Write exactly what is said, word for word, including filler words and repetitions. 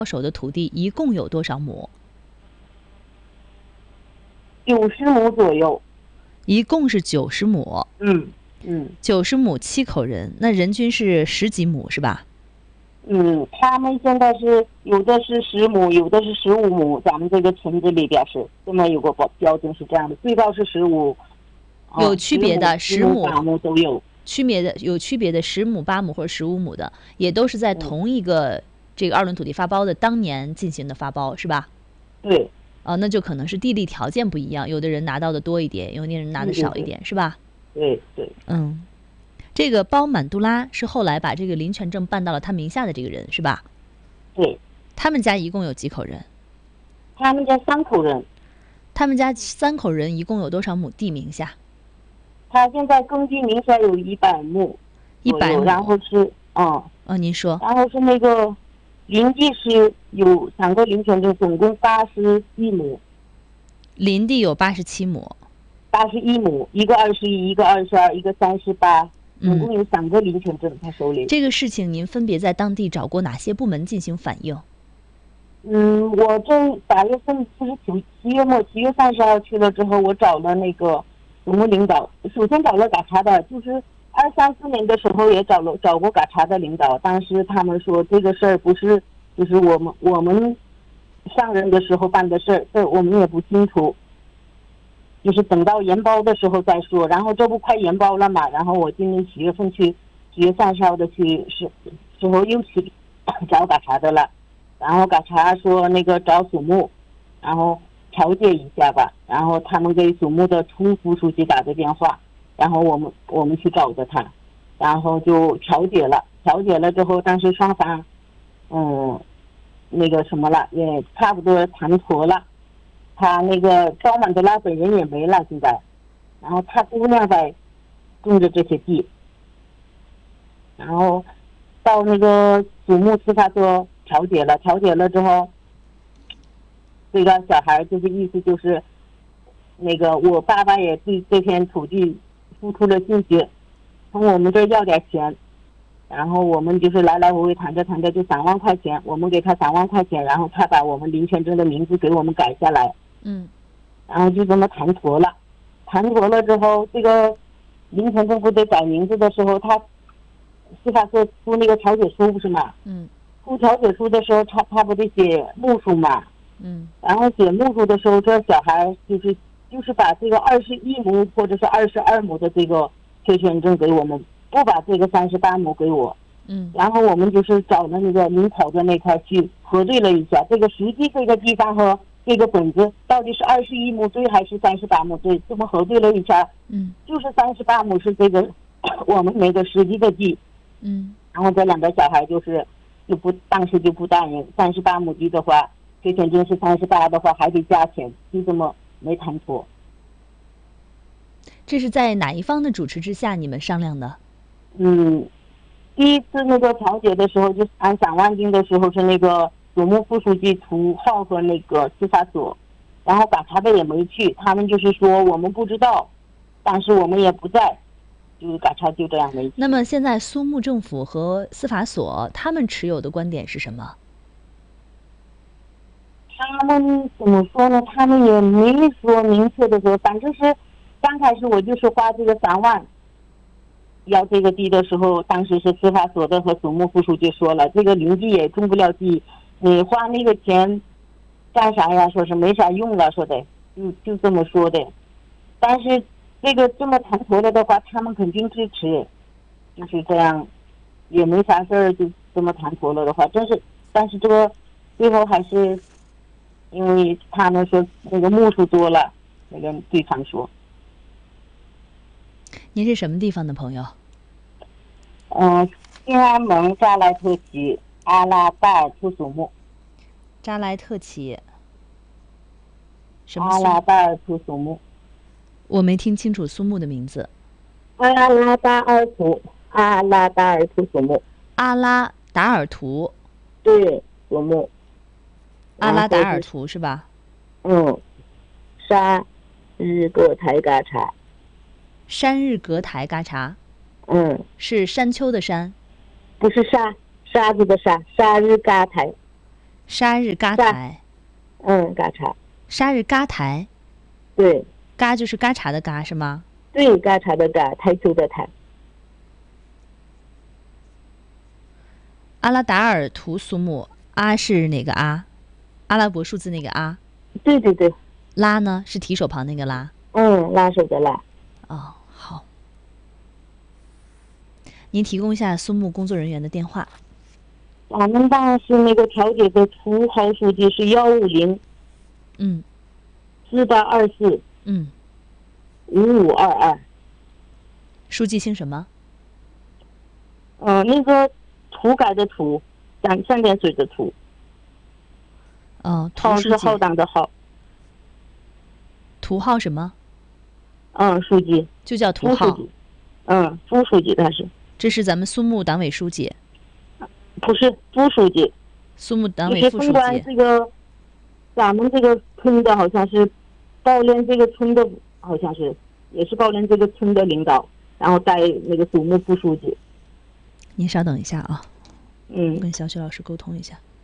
手的土地一共有多少亩？ 九十亩左右。 一共是九十亩。 嗯嗯， 九十亩七口人，那人均是十几亩是吧？ 嗯，他们现在是有的是十亩，有的是十五亩。咱们这个村子里边是这么有个标标准是这样的，最高是十五。 有区别的十亩、八亩都有。 区别的有区别的十亩、八亩或者十五亩的，也都是在同一个这个二轮土地发包的当年进行的发包，是吧？ 对。 啊，那就可能是地利条件不一样，有的人拿到的多一点，有的人拿的少一点， 对对对， 是吧？ 对对。 嗯，这个包满杜拉是后来把这个林权证办到了他名下的这个人，是吧？ 对。 他们家一共有几口人？ 他们家三口人。 他们家三口人一共有多少亩地名下？ 他现在耕地名下有一百亩， 一百亩， 然后是嗯， 哦，您说， 然后是那个林地是有三个林权证，总共八十一亩。 林地有八十七亩， 八十一亩，一个二十一，一个二十二，一个三十八，总共有三个林权证，他手里。 这个事情您分别在当地找过哪些部门进行反映？ 嗯，我这八月份就是九七月末，七月三十号去了之后，我找了那个土木领导，首先找了嘎查的，就是二三四年的时候也找了找过嘎查的领导，当时他们说这个事儿不是就是我们我们上任的时候办的事儿，这我们也不清楚，就是等到研包的时候再说。然后这不快研包了嘛，然后我今年七月份去，七月三十号的去时时候又去找嘎查的了。然后嘎查说那个找属木，然后调解一下吧。然后他们给属木的初副书记打的电话，然后我们我们去找的他，然后就调解了。调解了之后，当时双方，嗯，那个什么了，也差不多谈妥了。他那个包满德拉本人也没了现在，然后他姑娘在种着这些地，然后到那个属木司法所。调解了，调解了之后，这个小孩就是意思就是，那个我爸爸也对这片土地付出了心血，从我们这要点钱，然后我们就是来来回回谈着谈着就三万块钱，我们给他三万块钱，然后他把我们林权证的名字给我们改下来， 嗯， 然后就这么谈妥了，谈妥了之后，这个林权证不得改名字的时候，他司法所出那个调解书不是吗？ 嗯。 出调解书的时候，他他不得写目数嘛？ 嗯。 然后写目数的时候，这小孩就是就是把这个二十一亩或者是二十二亩的这个确权证给我们，不把这个三十八亩给我。 嗯。 然后我们就是找了那个临考的那块去核对了一下，这个实际这个地方和这个本子到底是二十一亩对还是三十八亩对？这么核对了一下， 嗯， 就是三十八亩是这个我们那个实际的地。 嗯。 然后这两个小孩就是。就不当时就不答应，三十八亩地的话，确权证是三十八的话还得加钱，就这么没谈妥。 这是在哪一方的主持之下你们商量的？ 嗯，第一次那个调解的时候，就按三万定的时候是那个属木副书记涂浩和那个司法所，然后嘎查的也没去，他们就是说我们不知道，当时我们也不在。就嘎查就这样没。 那么现在苏木政府和司法所他们持有的观点是什么？ 他们怎么说呢？他们也没说明确的说，反正是刚开始我就是花这个三万要这个地的时候，当时是司法所的和属木副书记说了，这个林地也种不了地，你花那个钱干啥呀？说是没啥用了，说的就就这么说的。但是这个这么谈妥了的话，他们肯定支持，就是这样，也没啥事儿，就这么谈妥了的话，真是，但是这个最后还是，因为他们说那个木数多了，那个对方说。 您是什么地方的朋友？ 嗯、呃，新安盟扎莱特旗阿拉巴尔图属木。 扎莱特旗。什么？ 阿拉巴尔图属木。 我没听清楚苏木的名字。 阿拉巴尔图，阿拉巴尔图属木。 阿拉达尔图。 对，属木。 阿拉达尔图是吧？ 嗯。沙日格台嘎查。 山日格台嘎查。 嗯。 是山丘的山。 不是沙，沙子的沙，沙日嘎台。 沙日嘎台， 嗯，嘎查， 沙日嘎台， 对嘎就是嘎茶的嘎是吗？ 对，嘎查的嘎，台球的台。 阿拉达尔图苏木，阿是哪个阿？阿拉伯数字那个阿。 对对对， 拉呢是提手旁那个拉。 嗯，拉手的拉。 哦，好。您提供一下苏木工作人员的电话。 咱们办是那个调解的图号数据是幺五零嗯四八二四嗯， 五五二二。 书记姓什么？ 嗯，那个土改的土，三三点水的土， 哦， 号涂书记。 是浩荡的浩。 图号什么？ 嗯，书记， 就叫图号。 副书记。嗯，副书记他是。 这是咱们苏木党委书记， 不是副书记， 苏木党就是委副书甭管记。 这个，咱们这个村的好像是抱练这个村的，好像是也是抱练这个村的领导，然后带那个苏木副书记。 您稍等一下啊， 嗯。 跟小雪老师沟通一下。